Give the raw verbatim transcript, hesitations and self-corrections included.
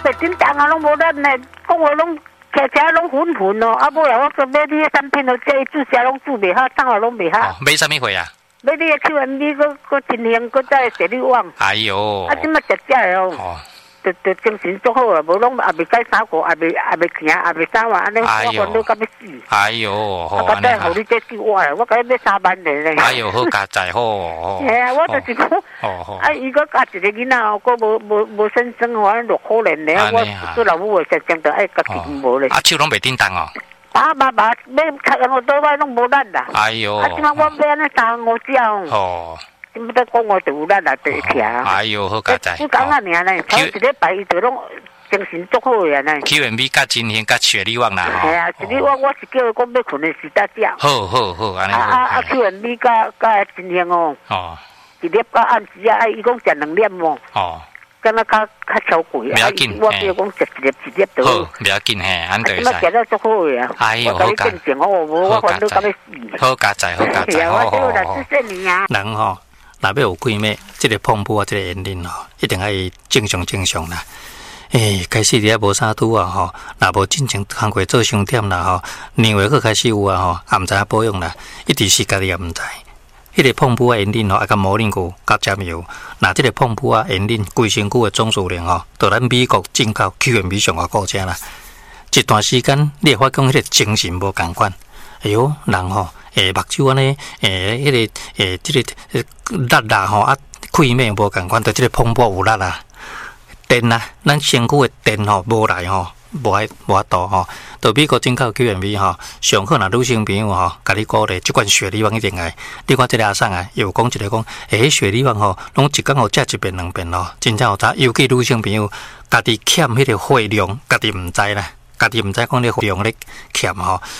白叮当啊，拢无咱呢，讲话拢骑车拢混混哦，啊，无啦，我说买你的产品哦，这煮食拢煮袂好，送啊拢袂好。 买什么货啊？ 买你的 Q M B， 搁搁真香，搁再雪绿网。 哎呦！ 啊，即马食食的哦。哦。就就精神足好啊，无拢也未改衫裤，也未也未行，也未衫袜，安尼我烦恼到要死。 哎呦，好安尼啊！我你这救我啦，我甲你买三万的咧。 哎呦，好加载吼！ 系啊，我就是讲，啊，伊个教一个囡仔哦，佫无无无先生，我落可怜咧。我做老母的，常常着爱家己无咧。 啊，手拢袂叮当哦。 爸爸爸，买客人我倒摆拢无力啦。 哎呦！ 啊，即摆我买安尼三五只哦。哦。你不得讲我就有力来对起啊！ 哎呦，好加载！ 不讲啊，尔呢，头一礼拜伊就拢精神足好呀呢。 Q M B 甲金天甲雪莉旺啦吼。系啊，雪莉旺我是叫伊讲要困的时搭只。 好好好，安尼。 啊啊啊 ！Q M B 甲甲金天哦。哦。一粒甲暗时啊，伊讲食两粒哦。哦。敢若较较超过啊！ 我叫伊讲食一粒一粒就好。不要紧嘿，安对使。 啊，食了足好呀！ 哎呦，好加载！ 好加载！ 好加载！好加载！ 好好好。 人吼。若要有几咩，即个碰布啊，即个烟龄吼，一定爱正常正常啦。诶，开始伫遐无啥拄啊吼，若无进前工课做伤忝啦吼，年尾佫开始有啊吼，也毋知影保养啦，一直是家己也毋知。迄个碰布啊烟龄吼，啊甲摩令骨甲尖油，若即个碰布啊烟龄规身躯的总数量吼，到咱美国进口 Q M B 上外国家啦。一段时间，你会发觉迄个精神无共款。哎哟，人吼。诶，目睭安尼，诶，迄个，诶，即个力啦吼，啊，气脉无共款，对即个碰布有力啦。电啊，咱身躯的电吼无来吼，无爱无法度吼。到美国进口 Q M B 吼，上好若女性朋友吼，甲你鼓励，即款雪梨湾一定爱。你看即个阿送啊，又讲一个讲，诶，雪梨湾吼，拢一工互食一遍两遍咯，真正有差。尤其女性朋友，家己欠迄个血量，家己毋知啦。家己毋知讲你量咧欠吼，